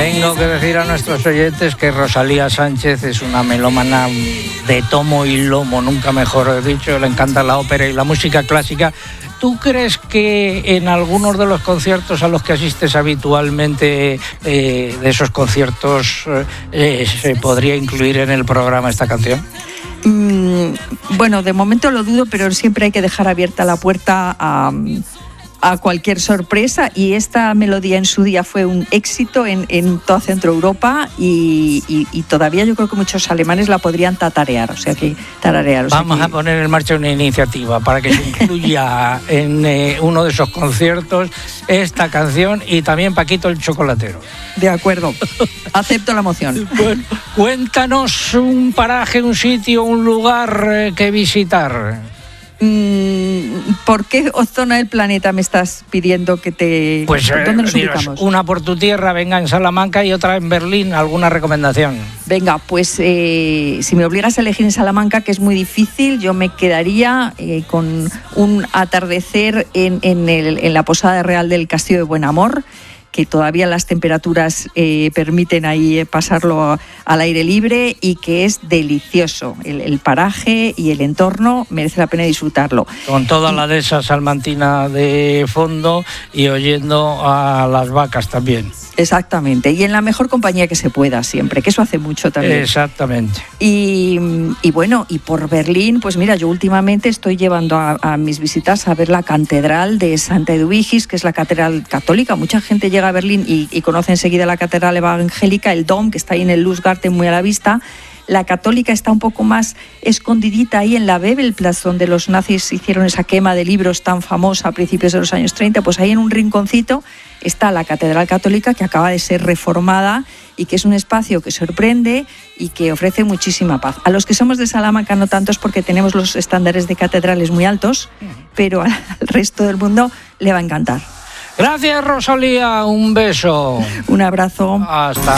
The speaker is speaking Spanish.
Tengo que decir a nuestros oyentes que Rosalía Sánchez es una melómana de tomo y lomo, nunca mejor dicho. Le encanta la ópera y la música clásica. ¿Tú crees que en algunos de los conciertos a los que asistes habitualmente, de esos conciertos, se podría incluir en el programa esta canción? Bueno, de momento lo dudo, pero siempre hay que dejar abierta la puerta a cualquier sorpresa, y esta melodía en su día fue un éxito en toda Centro Europa y todavía yo creo que muchos alemanes la podrían tararear. Vamos a poner en marcha una iniciativa para que se incluya en uno de esos conciertos esta canción y también Paquito el Chocolatero. De acuerdo, acepto la moción. Bueno, cuéntanos un paraje, un sitio, un lugar que visitar. ¿Por qué zona del planeta me estás pidiendo que te... Pues ¿dónde nos ubicamos? Una por tu tierra, venga, en Salamanca, y otra en Berlín. ¿Alguna recomendación? Venga, pues si me obligas a elegir en Salamanca, que es muy difícil, yo me quedaría con un atardecer en la Posada Real del Castillo de Buenamor, que todavía las temperaturas permiten ahí pasarlo al aire libre, y que es delicioso. El paraje y el entorno merece la pena disfrutarlo. Con toda la dehesa salmantina de fondo y oyendo a las vacas también. Exactamente, y en la mejor compañía que se pueda siempre, que eso hace mucho también. Exactamente. Y bueno, y por Berlín, pues mira, yo últimamente estoy llevando a mis visitas a ver la Catedral de Santa Edwigis, que es la catedral católica. Mucha gente llega a Berlín y conoce enseguida la catedral evangélica, el Dom, que está ahí en el Lustgarten muy a la vista. La católica está un poco más escondidita ahí en la Bebelplatz, donde los nazis hicieron esa quema de libros tan famosa a principios de los años 30. Pues ahí en un rinconcito está la Catedral Católica, que acaba de ser reformada y que es un espacio que sorprende y que ofrece muchísima paz. A los que somos de Salamanca no tanto, es porque tenemos los estándares de catedrales muy altos, pero al resto del mundo le va a encantar. Gracias, Rosalía, un beso. Un abrazo. Hasta